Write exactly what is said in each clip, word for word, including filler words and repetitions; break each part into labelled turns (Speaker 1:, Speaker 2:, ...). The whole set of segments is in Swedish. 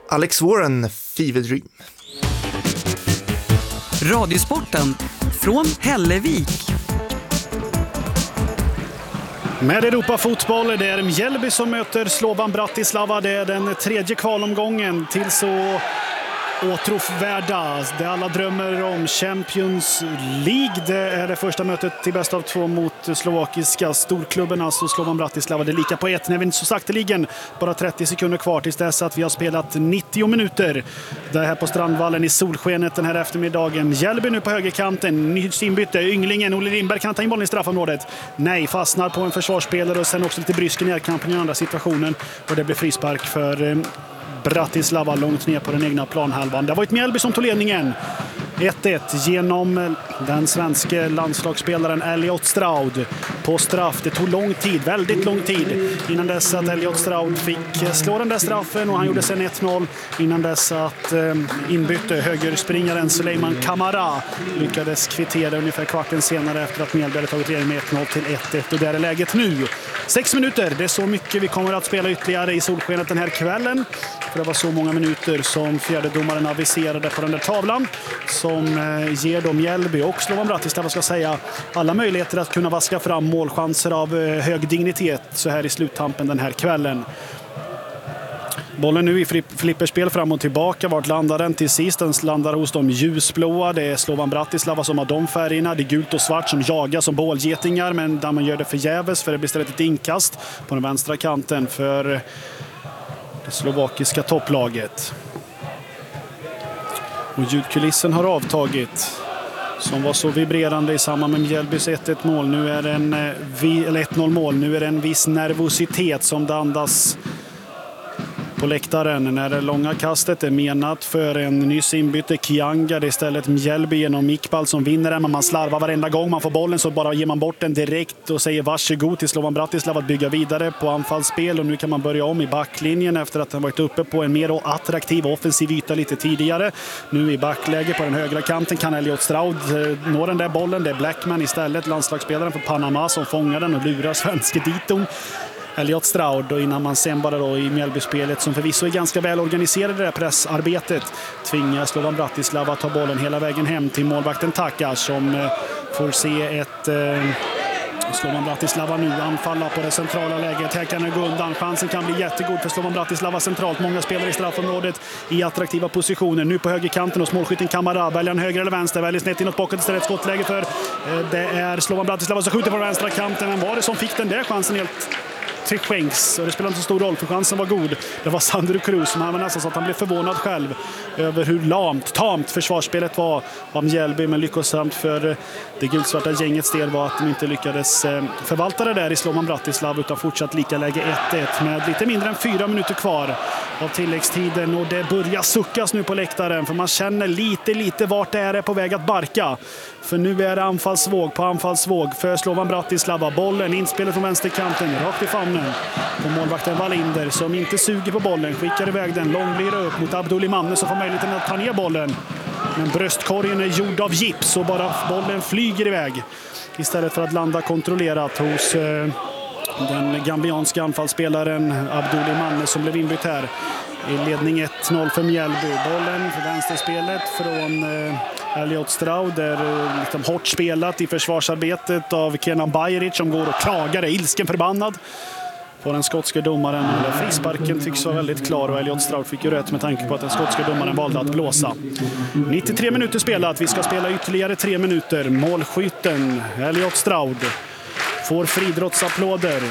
Speaker 1: Alex Warren, Fever Dream.
Speaker 2: Radiosporten från Hällevik.
Speaker 3: Med Europa-fotboll, det är Mjällby som möter Slovan Bratislava. Det är den tredje kvalomgången till så åtråvärda, det alla drömmer om, Champions League. Det är det första mötet till bäst av två mot slovakiska storklubben, alltså Slovan Bratislava. Det är lika på ett, när vi inte så sakteligen, bara trettio sekunder kvar tills dess att vi har spelat nittio minuter. Det är här på Strandvallen i solskenet den här eftermiddagen. Mjällby nu på högerkanten, nytt inbyte, ynglingen Olle Lindberg kan ta in bollen i straffområdet. Nej, fastnar på en försvarsspelare och sen också lite brysk i närkampen i andra situationen. Och det blir frispark för Bratislava långt ner på den egna planhalvan. Det var ett Mjällby som tog ledningen. ett ett genom den svenska landslagsspelaren Elliot Stroud på straff. Det tog lång tid, väldigt lång tid innan dess att Elliot Stroud fick slå den där straffen, och han gjorde sen ett noll innan dess att eh, inbytte högerspringaren Suleiman Kamara lyckades kvittera ungefär kvarten senare efter att Mjällby hade tagit ledning med ett noll till ett ett, och där är läget nu. Sex minuter, det är så mycket vi kommer att spela ytterligare i solskenet den här kvällen. För det var så många minuter som fjärdedomaren aviserade på den där tavlan som eh, ger dem Mjällby och Slovan Bratislava, ska säga, alla möjligheter att kunna vaska fram målchanser av eh, hög dignitet så här i sluttampen den här kvällen. Bollen nu i flipperspel fram och tillbaka. Vart landar den till sist? Den landar hos de ljusblåa. Det är Slovan Bratislava som har de färgerna. Det är gult och svart som jagar som bålgetingar, men där man gör det förgäves, för det blir istället ett inkast på den vänstra kanten för det slovakiska topplaget. Och ljudkulissen har avtagit, som var så vibrerande i samband med Mjällbys ett ett mål. Nu är det en, eller ett noll mål. Nu är det en viss nervositet som det andas på läktaren när det långa kastet är menat för en nyss inbyte Kianga. Det är istället Mjällby genom Iqbal som vinner den, men man slarvar varenda gång man får bollen, så bara ger man bort den direkt och säger varsågod till Slovan Bratislava att bygga vidare på anfallsspel. Och nu kan man börja om i backlinjen efter att den varit uppe på en mer attraktiv offensiv yta lite tidigare. Nu i backläge på den högra kanten kan Elliot Stroud nå den där bollen. Det är Blackman istället, landslagsspelaren för Panama, som fångar den och lurar svenske diton Elliot Stroud. Och innan man sen bara då i Mjällby-spelet, som förvisso är ganska väl organiserade det här pressarbetet, tvingar Slovan Bratislava att ta bollen hela vägen hem till målvakten Taka, som eh, får se ett eh, Slovan Bratislava nu anfalla på det centrala läget. Här kan det gå undan. Chansen kan bli jättegod för Slovan Bratislava centralt. Många spelare i straffområdet i attraktiva positioner. Nu på högerkanten och målskytten Kamara. Väljer han höger eller vänster? Väljer snett inåt bakåt istället. Skottläge för eh, det är Slovan Bratislava som skjuter på den vänstra kanten. Men var det som fick den där chansen helt till skänks? Och det spelar inte så stor roll, för chansen var god. Det var Sandro Cruz som han var nästan så att han blev förvånad själv över hur lamt, tamt försvarsspelet var av Mjällby, men lyckosamt för det guldsvarta gängets del var att de inte lyckades förvalta det där i Slovan Bratislava, utan fortsatt lika läge ett ett med lite mindre än fyra minuter kvar av tilläggstiden. Och det börjar suckas nu på läktaren, för man känner lite, lite vart det är på väg att barka. För nu är det anfallsvåg på anfallsvåg för Slovan Bratislava. Bollen inspelet från vänsterkanten, rakt i famnen på målvakten Wallinder, som inte suger på bollen. Skickar iväg den, långlira upp mot Abdul Imanne, som får möjligheten att ta ner bollen. Men bröstkorgen är gjord av gips och bara bollen flyger iväg istället för att landa kontrollerat hos eh, den gambianska anfallsspelaren Abdul Imanne, som blev inbytt här. I ledning ett noll för Mjällby. Bollen för vänsterspelet från eh, Elliot Stroud är eh, liksom hårt spelat i försvarsarbetet av Kenan Bajeric, som går och klagar, är ilsken förbannad på den skotska domaren. Frisparken tycks vara väldigt klar, och Elliot Stroud fick ju rätt med tanke på att den skotska domaren valde att blåsa. nittiotre minuter spelat. Vi ska spela ytterligare tre minuter. Målskytten Elliot Stroud får friidrottsapplåder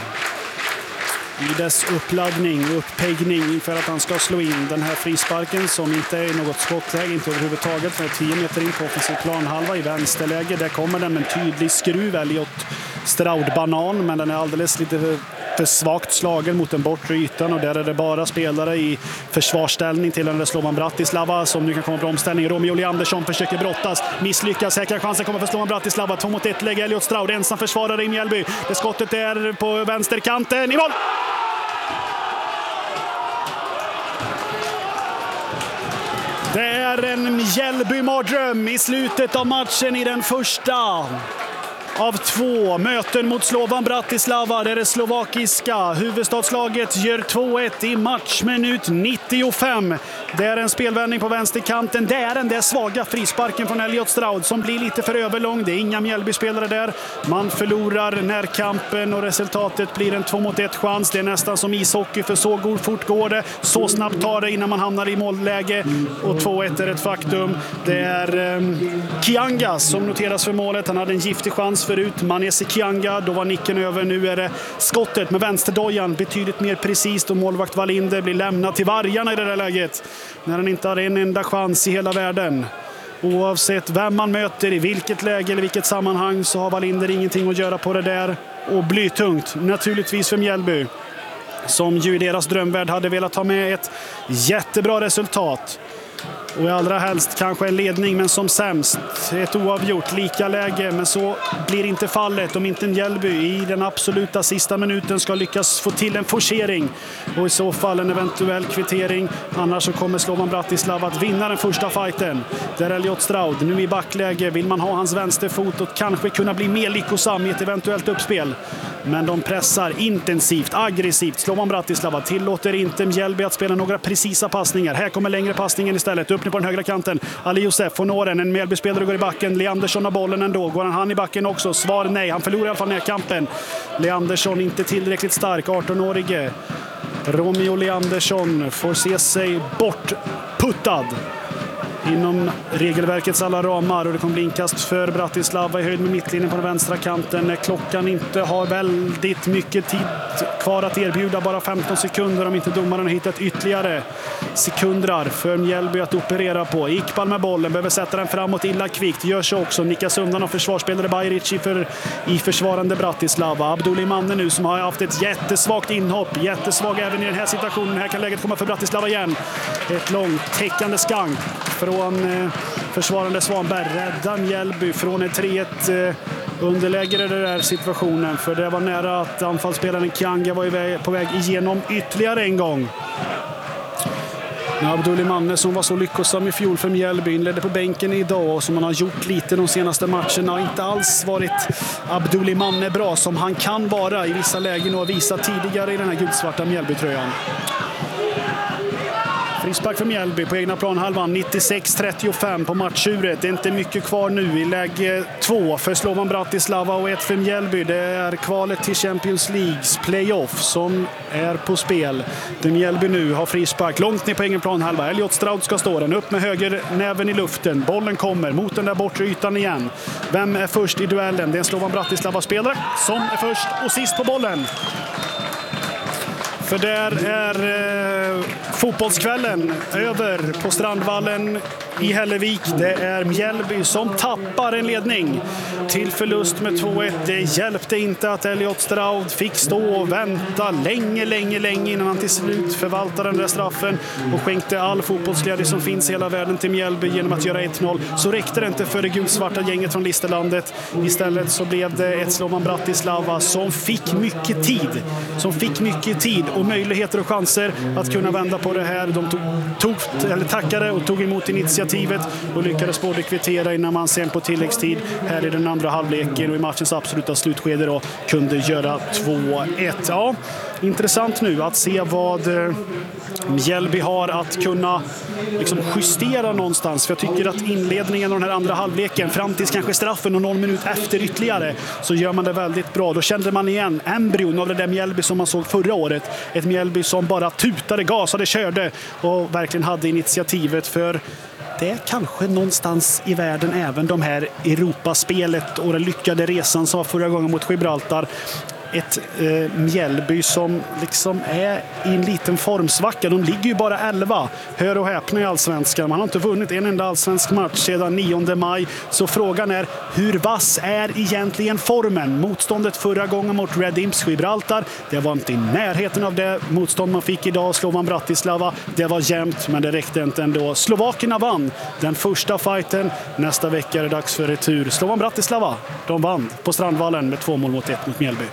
Speaker 3: i dess uppladdning och uppeggning inför att han ska slå in den här frisparken, som inte är något skottläge, inte överhuvudtaget, för tio meter in på offensiv planhalva i vänsterläge. Där kommer den med en tydlig skruv, Elliot Stroud-banan, men den är alldeles lite för svagt slagen mot den bortre ytan, och där är det bara spelare i försvarsställning till den Slovan Bratislava som nu kan komma på omställning. Romeo Leandersson försöker brottas, misslyckas, säkra chansen kommer för Slovan Bratislava. Två mot ett läge, Elliot Stroud ensam försvarare i Mjällby. Det skottet är på vänsterkanten, i mål! Det är en Mjällby-mardröm i slutet av matchen i den första av två möten mot Slovan Bratislava. Det är det slovakiska huvudstadslaget gör två ett i matchminut nittiofem. Det är en spelvändning på vänsterkanten. Det är den där svaga frisparken från Elliot Stroud som blir lite för överlång. Det är inga Mjällby-spelare där. Man förlorar närkampen och resultatet blir en två mot ett chans. Det är nästan som ishockey, för så god fort går det. Så snabbt tar det innan man hamnar i målläge. Och två ett är ett faktum. Det är eh, Kianga som noteras för målet. Han hade en giftig chans förut. Manesi Kianga, då var nicken över. Nu är det skottet med vänsterdojan betydligt mer precis och målvakt Wallinder blir lämnad till vargarna i det där läget. När han inte har en enda chans i hela världen. Oavsett vem man möter, i vilket läge eller vilket sammanhang, så har Wallinder ingenting att göra på det där. Och blytungt naturligtvis för Mjällby, som ju i deras drömvärld hade velat ha med ett jättebra resultat. Och i allra helst kanske en ledning, men som sämst ett oavgjort lika läge. Men så blir inte fallet om inte Mjällby i den absoluta sista minuten ska lyckas få till en forcering. Och i så fall en eventuell kvittering. Annars så kommer Slovan Bratislava att vinna den första fighten. Där Elliot Stroud nu i backläge. Vill man ha hans vänsterfot och kanske kunna bli mer lyckosam i ett eventuellt uppspel. Men de pressar intensivt, aggressivt. Slovan Bratislava tillåter inte Mjällby att spela några precisa passningar. Här kommer längre passningen istället. Upp nu på den högra kanten. Ali Josef får nå den. En Mjällby-spelare går i backen. Leandersson har bollen ändå. Går han, han i backen också? Svar nej. Han förlorar i alla fall närkampen. Leandersson inte tillräckligt stark. arton-årige Romeo Leandersson får se sig bortputtad inom regelverkets alla ramar, och det kommer bli inkast för Bratislava i höjd med mittlinjen på den vänstra kanten när klockan inte har väldigt mycket tid kvar att erbjuda, bara femton sekunder om inte domaren har hittat ytterligare sekundrar för Mjällby att operera på. Iqbal med bollen, behöver sätta den framåt illa kvickt, gör så också, nickas undan av försvarsspelare Bajric för, i försvarande Bratislava. Abdul Imanne nu som har haft ett jättesvagt inhopp, jättesvag även i den här situationen. Här kan läget komma för Bratislava igen. Ett långt täckande skank från eh, försvarande Svanberg, räddar Mjällby från ett tre ett eh, underläge i den där situationen, för det var nära att anfallsspelaren Kianga var iväg, på väg igenom ytterligare en gång. Abdul Imanne som var så lyckosam i fjol för Mjällby inledde på bänken idag, och som han har gjort lite de senaste matcherna har inte alls varit Abdul Imanne bra som han kan vara i vissa lägen och visa tidigare i den här guldsvarta Mjällby-tröjan. Frispark för Mjällby på egna planhalvan, nittiosex trettiofem på matchuret. Det är inte mycket kvar nu i läge två för Slovan Bratislava och ett för Mjällby. Det är kvalet till Champions Leagues playoff som är på spel. Där Mjällby nu har frispark långt ner på egen planhalva. Elliot Stroud ska stå den upp med höger näven i luften. Bollen kommer mot den där bortre ytan igen. Vem är först i duellen? Det är en Slovan Bratislava-spelare som är först och sist på bollen. För där är eh, fotbollskvällen över på Strandvallen i Hällevik. Det är Mjällby som tappar en ledning till förlust med två ett. Det hjälpte inte att Elliot Stroud fick stå och vänta länge, länge, länge innan han till slut förvaltade den där straffen och skänkte all fotbollsglädje som finns i hela världen till Mjällby genom att göra ett noll. Så räckte det inte för det gulsvarta gänget från Listerlandet. Istället så blev det ett Slovan Bratislava som fick mycket tid. Som fick mycket tid och möjligheter och chanser att kunna vända på det här. De tog, tog, eller tackade och tog emot initiativet och lyckades både kvittera innan man sen på tilläggstid här i den andra halvleken och i matchens absoluta slutskede då kunde göra två ett. Ja, intressant nu att se vad Mjällby har att kunna liksom justera någonstans. För jag tycker att inledningen av den här andra halvleken fram till kanske straffen och någon minut efter ytterligare så gör man det väldigt bra. Då kände man igen embryon av det där Mjällby som man såg förra året. Ett Mjällby som bara tutade, gasade, körde och verkligen hade initiativet. För det är kanske någonstans i världen även de här Europaspelet och den lyckade resan som var förra gången mot Gibraltar. Ett eh, Mjällby som liksom är i en liten formsvacka. De ligger ju bara elva. Hör och häpna i allsvenskan. Man har inte vunnit en enda allsvensk match sedan nionde maj. Så frågan är, hur vass är egentligen formen? Motståndet förra gången mot Red Imps Gibraltar, det var inte i närheten av det motstånd man fick idag. Slovan Bratislava, det var jämnt men det räckte inte ändå. Slovakerna vann den första fighten. Nästa vecka är det dags för retur. Slovan Bratislava, de vann på Strandvallen med två mål mot ett mot Mjällby.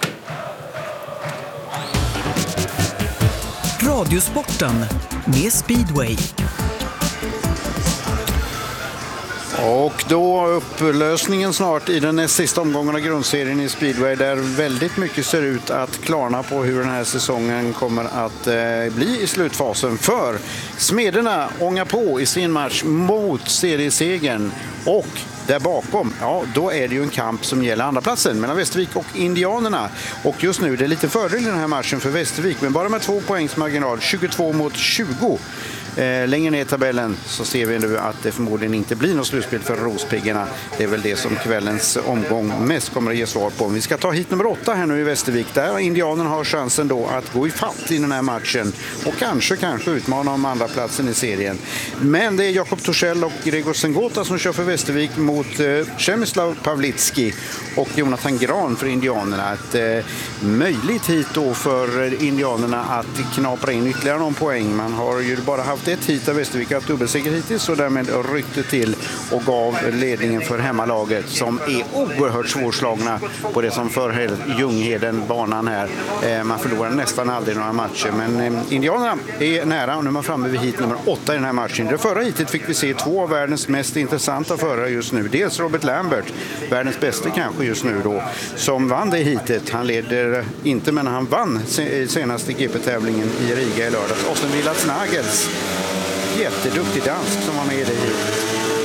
Speaker 2: Radiosporten med Speedway.
Speaker 4: Och då upplösningen snart i den sista omgången av grundserien i Speedway, där väldigt mycket ser ut att klarna på hur den här säsongen kommer att eh, bli i slutfasen. För Smederna ångar på i sin match mot seriesegern, och där bakom, ja, då är det ju en kamp som gäller andra platsen mellan Västervik och Indianerna. Och just nu är det lite fördel i den här matchen för Västervik, men bara med två poängs marginal, tjugotvå mot tjugo. Eh, längre ner i tabellen så ser vi nu att det förmodligen inte blir något slutspel för Rospiggarna. Det är väl det som kvällens omgång mest kommer att ge svar på. Vi ska ta hit nummer åtta här nu i Västervik, där Indianerna har chansen då att gå i fatt i den här matchen och kanske, kanske utmana om andra platsen i serien. Men det är Jakob Torssell och Gregor Sengota som kör för Västervik mot eh, Przemysław Pawlicki och Jonathan Gran för Indianerna. Ett eh, möjligt hit då för Indianerna att knapra in ytterligare någon poäng. Man har ju bara haft ett hit av Västervik att dubbelseger hittills, och därmed ryckte till och gav ledningen för hemmalaget, som är oerhört svårslagna på det som förhäll Ljungheden banan här. Eh, man förlorar nästan aldrig några matcher, men eh, Indianerna är nära och nu är man framme vid hit nummer åtta i den här matchen. Det förra hitet fick vi se två av världens mest intressanta förare just nu. Dels Robert Lambert, världens bästa kanske just nu då, som vann det hitet. Han leder inte, men han vann senaste G P-tävlingen i Riga i lördags. Och sen Vilas Nagels, jätteduktig dansk som var med i det hitet.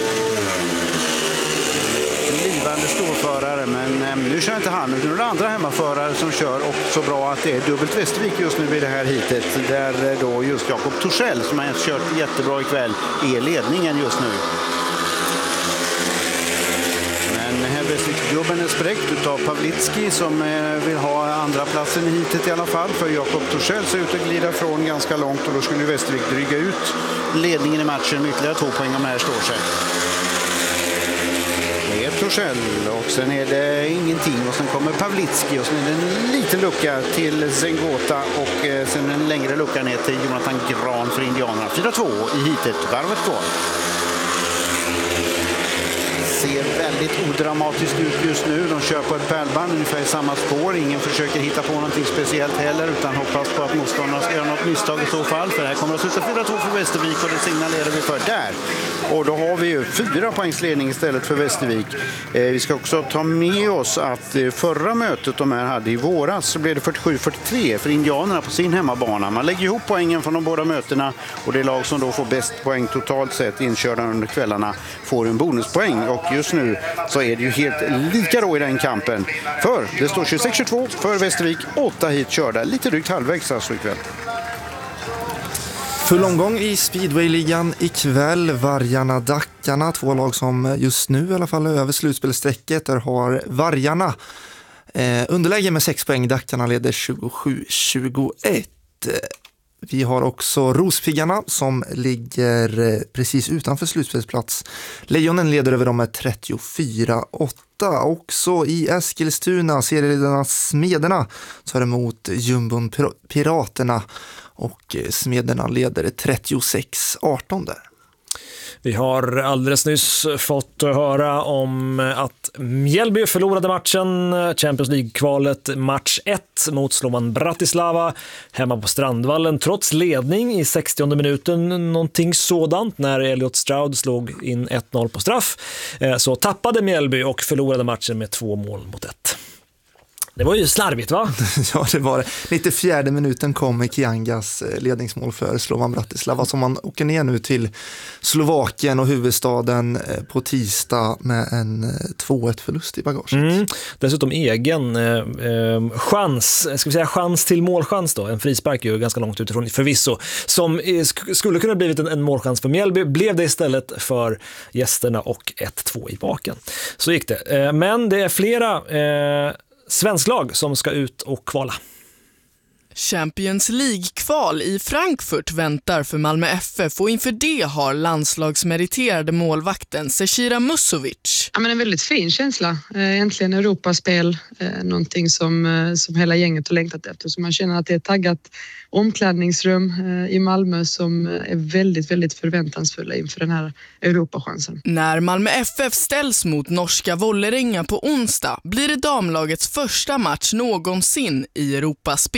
Speaker 4: Livande storförare, men eh, nu kör inte han, utan det är andra hemmaförare som kör, och så bra att det är dubbelt Västervik just nu i det här hitet, där eh, då just Jakob Torssell, som har kört jättebra ikväll, är ledningen just nu. Västerviksgubben är spräckt av Pawlicki, som eh, vill ha andra platsen i hitet i alla fall. För Jakob Torssell ser ut att glida från ganska långt, och då skulle Västervik dryga ut ledningen i matchen med ytterligare två poäng om det här står sig. Det är Torssell, och sen är det ingenting, och sen kommer Pawlicki, och sen är det en liten lucka till Sengota, och eh, sen en längre lucka ner till Jonathan Gran för Indianerna. fyra två i hitet, varvet kvar. Ser väldigt odramatiskt ut just nu. De kör på ett pärlband ungefär i samma spår. Ingen försöker hitta på någonting speciellt heller, utan hoppas på att motståndarna ska göra något misstag i så fall. För det här kommer att sluta fyra två för Västervik, och det signalerar vi för där. Och då har vi ju fyra poängs ledning istället för Västervik. Eh, vi ska också ta med oss att eh, förra mötet de här hade i våras så blev det fyrtiosju fyrtiotre för Indianerna på sin hemmabana. Man lägger ihop poängen från de båda mötena, och det lag som då får bäst poäng totalt sett inkörda under kvällarna får en bonuspoäng. Och just nu så är det ju helt lika då i den kampen. För det står tjugosex tjugotvå för Västervik, åtta hit körda, lite drygt halvvägs alltså ikväll.
Speaker 1: Full omgång i Speedway-ligan ikväll. Vargarna, Dackarna, två lag som just nu i alla fall är över slutspelsträcket. Där har Vargarna eh, underläge med sex poäng. Dackarna leder tjugosju tjugoett. Vi har också Rospiggarna som ligger precis utanför slutspelsplats. Lejonen leder över dem med trettiofyra åtta. Också i Eskilstuna, serieledarna Smederna tar emot Jumbon Piraterna, och Smederna leder trettiosex arton där.
Speaker 5: Vi har alldeles nyss fått höra om att Mjällby förlorade matchen, Champions League-kvalet match ett mot Slovan Bratislava hemma på Strandvallen, trots ledning i sextionde minuten, någonting sådant, när Elliot Stroud slog in ett noll på straff. Så tappade Mjällby och förlorade matchen med två mål mot ett. Det var ju slarvigt, va?
Speaker 1: Ja, det var det. Lite fjärde minuten kom Kiangas ledningsmål för Slovan Bratislava, som man åker ner nu till Slovakien och huvudstaden på tisdag med en två ett förlust i bagaget.
Speaker 5: Mm. Dessutom egen eh, chans, ska vi säga chans till målchans då. En frispark är ju ganska långt utifrån förvisso. Som eh, sk- skulle kunna blivit en, en målchans för Mjällby, blev det istället för gästerna och ett två i baken. Så gick det. Eh, men det är flera eh, svensklag som ska ut och kvala.
Speaker 6: Champions League-kval i Frankfurt väntar för Malmö F F, och inför det har landslagsmeriterade målvakten Zecira Musovic.
Speaker 7: Ja, men en väldigt fin känsla. Äntligen Europaspel, någonting som, som hela gänget har längtat efter. Så man känner att det är ett taggat omklädningsrum i Malmö som är väldigt, väldigt förväntansfulla inför den här Europachansen.
Speaker 6: När Malmö F F ställs mot norska Vålerenga på onsdag blir det damlagets första match någonsin i Europaspel.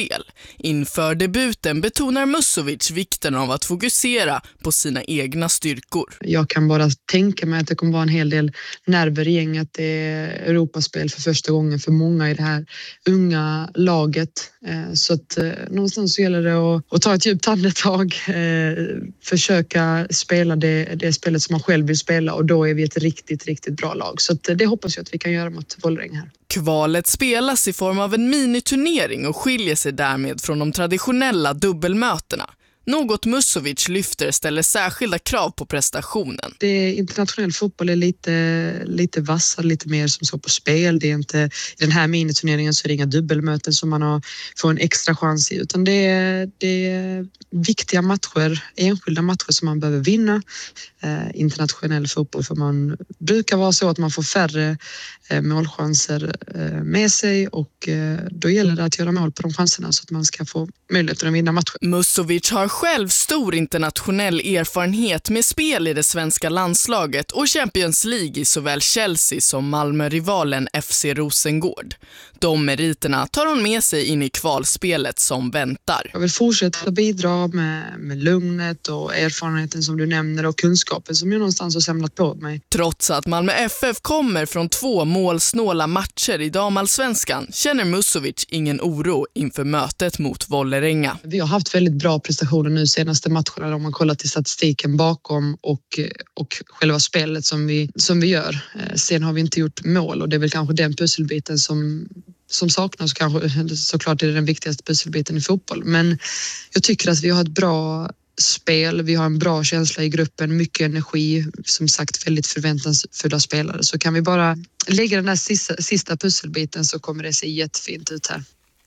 Speaker 6: Inför debuten betonar Musovic vikten av att fokusera på sina egna styrkor.
Speaker 7: Jag kan bara tänka mig att det kommer vara en hel del nerver i gänget. Det är Europaspel för första gången för många i det här unga laget. Så att någonstans så gäller det att, att ta ett djupt andetag, försöka spela det, det spelet som man själv vill spela, och då är vi ett riktigt, riktigt bra lag. Så att det hoppas jag att vi kan göra mot Vålerenga här.
Speaker 6: Kvalet spelas i form av en miniturnering och skiljer sig därmed från de traditionella dubbelmötena. Något Musovic lyfter ställer särskilda krav på prestationen.
Speaker 7: Det är internationell fotboll är lite, lite vassare, lite mer som så på spel. Det är inte, i den här miniturneringen så är det inga dubbelmöten som man har, får en extra chans i, utan det är, det är viktiga matcher, enskilda matcher som man behöver vinna. Eh, internationell fotboll, för man brukar vara så att man får färre eh, målchanser eh, med sig, och eh, då gäller det att göra mål på de chanserna så att man ska få möjlighet att vinna matcher.
Speaker 6: Musovic har själv stor internationell erfarenhet med spel i det svenska landslaget och Champions League i såväl Chelsea som Malmö-rivalen F C Rosengård. De meriterna tar hon med sig in i kvalspelet som väntar.
Speaker 7: Jag vill fortsätta bidra med, med lugnet och erfarenheten som du nämner och kunskapen som jag någonstans har samlat på mig.
Speaker 6: Trots att Malmö F F kommer från två målsnåla matcher i damallsvenskan känner Musovic ingen oro inför mötet mot Vålerenga.
Speaker 7: Vi har haft väldigt bra prestationer nu senaste matcherna om man kollar till statistiken bakom och, och själva spelet som vi, som vi gör. Sen har vi inte gjort mål, och det är väl kanske den pusselbiten som som saknas. Kanske, såklart är det den viktigaste pusselbiten i fotboll, men jag tycker att vi har ett bra spel, vi har en bra känsla i gruppen, mycket energi, som sagt väldigt förväntansfulla spelare. Så kan vi bara lägga den här sista, sista pusselbiten så kommer det se jättefint ut här.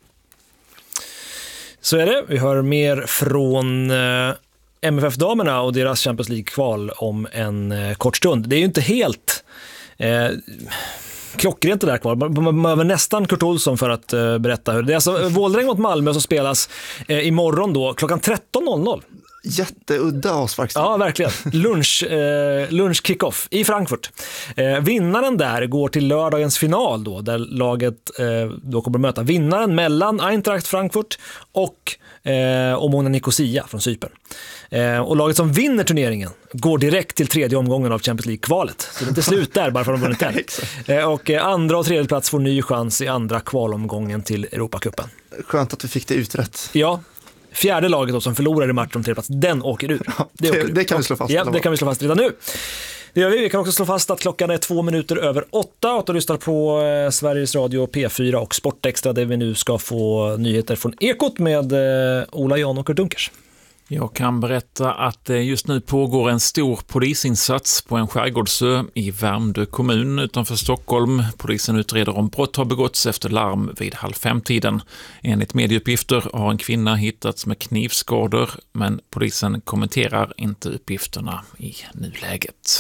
Speaker 5: Så är det. Vi hör mer från eh, M F F-damerna och deras Champions League-kval om en eh, kort stund. Det är ju inte helt eh, klockrent det där kval. Man behöver nästan Kurt Olsson för att eh, berätta hur det är. Alltså, Vålerenga mot Malmö som spelas eh, imorgon då, klockan tretton noll noll.
Speaker 1: Jätteudda avsparkstid.
Speaker 5: Ja, verkligen. Lunch, eh, lunch kick-off i Frankfurt. Eh, vinnaren där går till lördagens final då, där laget eh, då kommer att möta vinnaren mellan Eintracht Frankfurt och eh, Omonia Nicosia från Cypern. Eh, och laget som vinner turneringen går direkt till tredje omgången av Champions League-kvalet. Så det är inte slut där bara för att de vunnit den. Eh, och eh, andra och tredje plats får ny chans i andra kvalomgången till Europacupen.
Speaker 1: Skönt att vi fick det utrett.
Speaker 5: Ja. Fjärde laget då, som förlorar i matchen om tredje plats, den åker ur.
Speaker 1: Ja, det, det, det kan vi slå fast.
Speaker 5: Ja, det kan vi slå fast redan nu. Det gör vi. Vi kan också slå fast att klockan är två minuter över åtta och att du lyssnar på eh, Sveriges Radio P fyra och Sportextra, där vi nu ska få nyheter från Ekot med eh, Ola Jan och Kurt Dunkers.
Speaker 8: Jag kan berätta att det just nu pågår en stor polisinsats på en skärgårdsö i Värmdö kommun utanför Stockholm. Polisen utreder om brott har begåtts efter larm vid halv fem-tiden. Enligt medieuppgifter har en kvinna hittats med knivskador, men polisen kommenterar inte uppgifterna i nuläget.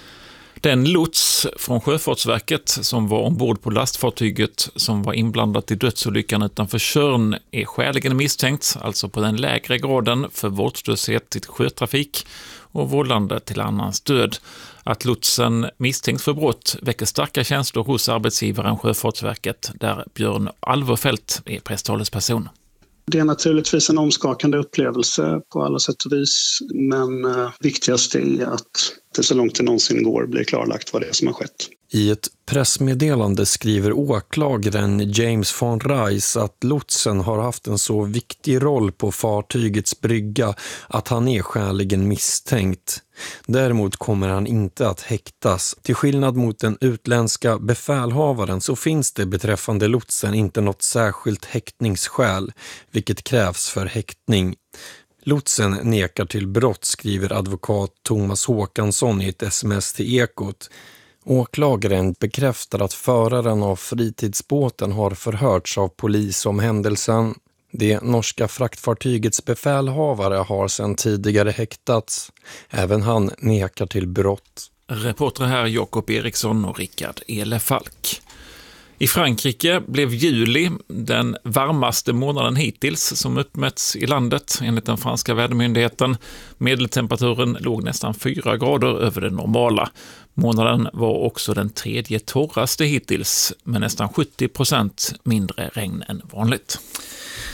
Speaker 8: Den lots från Sjöfartsverket som var ombord på lastfartyget som var inblandat i dödsolyckan utanför Tjörn är skäligen misstänkt, alltså på den lägre graden för vårdslöshet till sjötrafik och vållande till annans död. Att lotsen misstänkt för brott väcker starka känslor hos arbetsgivaren Sjöfartsverket, där Björn Alverfelt är presstalesperson.
Speaker 9: Det är naturligtvis en omskakande upplevelse på alla sätt och vis, men eh, viktigast är att det så långt det någonsin går blir klarlagt vad det är som har skett.
Speaker 10: I ett pressmeddelande skriver åklagaren James von Reis att lotsen har haft en så viktig roll på fartygets brygga att han är skäligen misstänkt. Däremot kommer han inte att häktas. Till skillnad mot den utländska befälhavaren så finns det beträffande lotsen inte något särskilt häktningsskäl, vilket krävs för häktning. Lotsen nekar till brott, skriver advokat Thomas Håkansson i ett sms till Ekot. Åklagaren bekräftar att föraren av fritidsbåten har förhörts av polis om händelsen. Det norska fraktfartygets befälhavare har sedan tidigare häktats. Även han nekar till brott.
Speaker 8: Reporter här Jakob Eriksson och Rickard Elefalk. I Frankrike blev juli den varmaste månaden hittills som uppmätts i landet enligt den franska vädermyndigheten. Medeltemperaturen låg nästan fyra grader över det normala. Månaden var också den tredje torraste hittills med nästan sjuttio procent mindre regn än vanligt.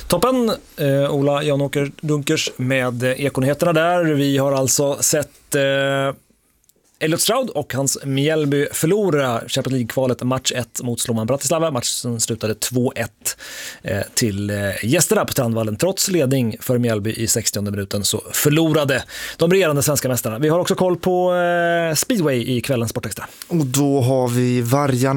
Speaker 5: Toppen, eh, Ola Jan-Åker Dunkers med Ekonyheterna där. Vi har alltså sett eh, Elliot Stroud och hans Mjällby förlora Champions League-kvalet match ett mot Slovan Bratislava. Matchen slutade två ett eh, till eh, gästerna på Strandvallen. Trots ledning för Mjällby i sextionde minuten så förlorade de regerande svenska mästarna. Vi har också koll på eh, speedway i kvällens Sportextra.
Speaker 1: Och då har vi Vargarna